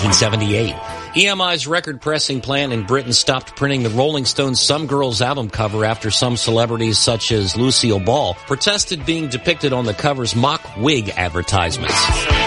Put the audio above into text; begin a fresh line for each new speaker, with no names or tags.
1978. EMI's record pressing plant in Britain stopped printing the Rolling Stones' Some Girls album cover after some celebrities such as Lucille Ball protested being depicted on the cover's mock wig advertisements.